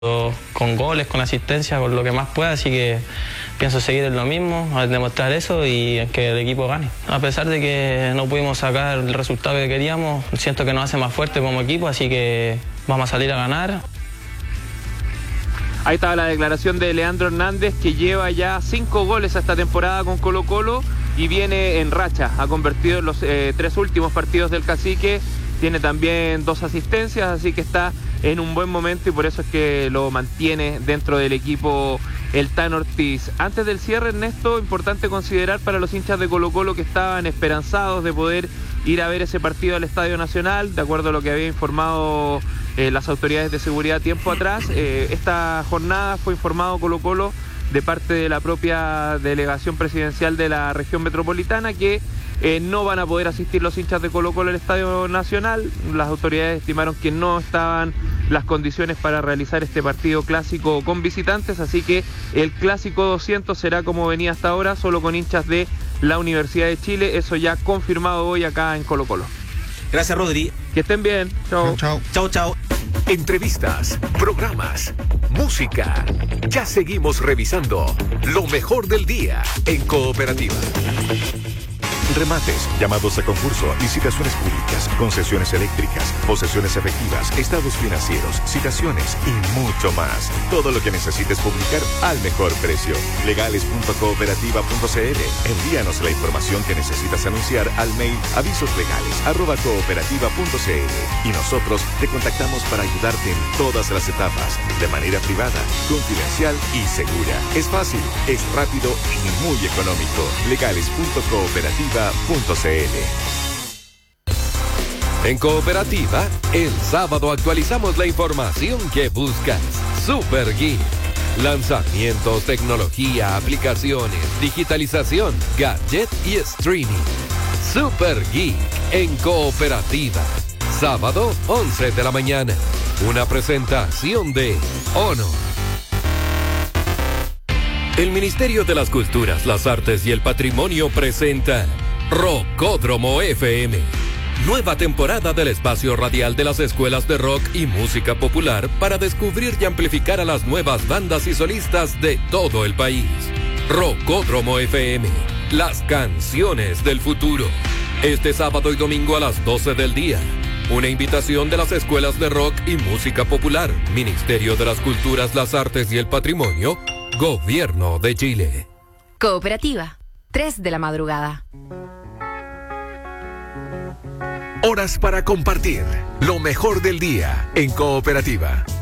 con goles, con asistencia, con lo que más pueda, así que pienso seguir en lo mismo, a demostrar eso y que el equipo gane. A pesar de que no pudimos sacar el resultado que queríamos, siento que nos hace más fuerte como equipo, así que vamos a salir a ganar. Ahí estaba la declaración de Leandro Hernández, que lleva ya 5 goles esta temporada con Colo-Colo y viene en racha. Ha convertido en los 3 últimos partidos del Cacique, tiene también 2 asistencias, así que está en un buen momento y por eso es que lo mantiene dentro del equipo el Tan Ortiz. Antes del cierre, Ernesto, importante considerar para los hinchas de Colo-Colo que estaban esperanzados de poder ir a ver ese partido al Estadio Nacional, de acuerdo a lo que había informado las autoridades de seguridad tiempo atrás. Esta jornada fue informado Colo-Colo de parte de la propia delegación presidencial de la región metropolitana que no van a poder asistir los hinchas de Colo-Colo al Estadio Nacional. Las autoridades estimaron que no estaban las condiciones para realizar este partido clásico con visitantes, así que el clásico 200 será como venía hasta ahora, solo con hinchas de la Universidad de Chile. Eso ya confirmado hoy acá en Colo-Colo. Gracias, Rodri. Que estén bien. Chao. Chao. Chao, chao. Entrevistas, programas, música. Ya seguimos revisando lo mejor del día en Cooperativa. Remates, llamados a concurso, licitaciones públicas, concesiones eléctricas, posesiones efectivas, estados financieros, citaciones y mucho más. Todo lo que necesites publicar al mejor precio. Legales.cooperativa.cl. Envíanos la información que necesitas anunciar al mail avisoslegales@cooperativa.cl y nosotros te contactamos para ayudarte en todas las etapas, de manera privada, confidencial y segura. Es fácil, es rápido y muy económico. Legales.cooperativa.cl. En Cooperativa, el sábado actualizamos la información que buscas. Super Geek. Lanzamientos, tecnología, aplicaciones, digitalización, gadget y streaming. Super Geek en Cooperativa. Sábado, 11 de la mañana. Una presentación de Honor. El Ministerio de las Culturas, las Artes y el Patrimonio presenta Rockódromo FM. Nueva temporada del espacio radial de las escuelas de rock y música popular para descubrir y amplificar a las nuevas bandas y solistas de todo el país. Rockódromo FM, las canciones del futuro. Este sábado y domingo a las 12 del día. Una invitación de las escuelas de rock y música popular, Ministerio de las Culturas, las Artes y el Patrimonio, Gobierno de Chile. Cooperativa, 3 de la madrugada. Horas para compartir lo mejor del día en Cooperativa.